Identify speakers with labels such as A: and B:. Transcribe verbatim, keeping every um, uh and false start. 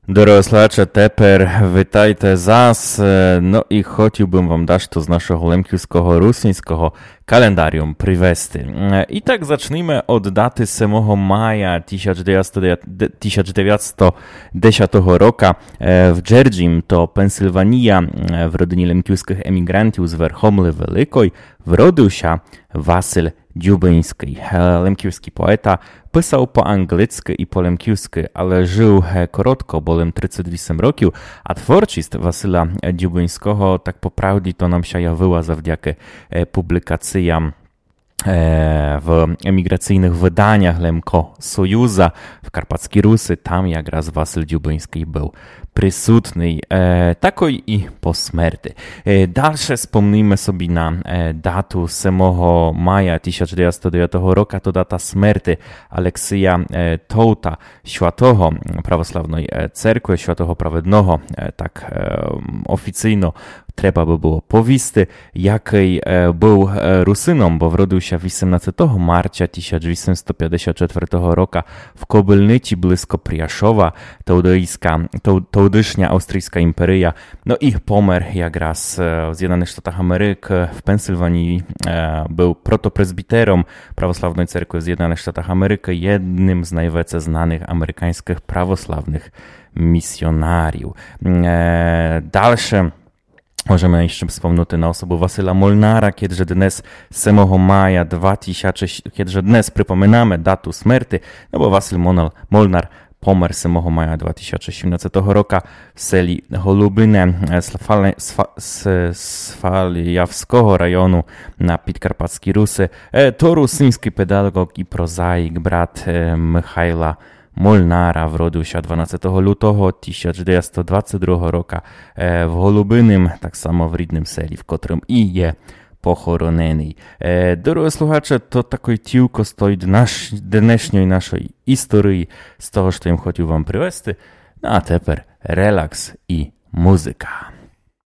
A: Doroslacze, teper, witajte zas. No i chciałbym wam dać to z naszego lemkiewskiego, rusyńskiego kalendarium prywesty. I tak zacznijmy od daty samego maja tysiąc dziewięćset dziesiątego roku w Dżerdzim, to Pensylwania, w rodzinie lemkiewskich emigrantów z Werchomly Wielkiej, wrodził się Wasyl Dziubyński. Lemkiewski poeta, pisał po angielsku i po lemkiewsku, ale żył krótko, bolem trzydzieści osiem roków, a twórczość Wasyla Dziubyńskiego, tak po prawdzie, to nam się jawiła zawdzięki publikacjom w emigracyjnych wydaniach Lemko Sojuza w Karpackiej Rusy, tam jak raz Wasyl Dziubyński był przysutny, e, takoj i po śmierci. E, dalsze wspomnijmy sobie na e, datu samego maja tysiąc dziewięćset dziewiątego roku, to data śmierci Aleksija e, Touta, świętego prawosławnej cerkwi, świętego prawednego, e, tak e, oficyjno trzeba by było powisty, jakiej e, był e, Rusyną, bo wrodził się osiemnastego marca tysiąc osiemset pięćdziesiątego czwartego roku w Kobylnici blisko Priaszowa, Teudyjska, Teudysznia Austryjska Imperia. No i pomer jak raz w Zjednoczonych Stanach Ameryki w Pensylwanii e, był protopresbiterą prawosławnej cerkwi w Zjednoczonych Stanach Ameryki, jednym z najwięcej znanych amerykańskich prawosławnych misjonariów. E, dalsze możemy jeszcze wspomnieć na osobę Wasyla Molnara, kiedyże dnes samego maja dwa tysiące, kiedyże dnes przypominamy datu śmierci, no bo Wasyl Molnar pomer samego maja dwa tysiące osiemnastego roku w seli Holubynę Swalijawskiego rajonu na Podkarpackiej Rusy. To rusyński pedagog i prozaik, brat Michajla Molnara, wrodził się dwunastego lutego tysiąc dziewięćset dwudziestego drugiego roku w Holubynym, tak samo w rідnym seli, w którym i je pochoroneny. E, Drodzy słuchacze, to taką tylko stoi nasz, dnešniej naszej historii z tego, co im chciał wam przywieźć. No a teraz relaks i muzyka.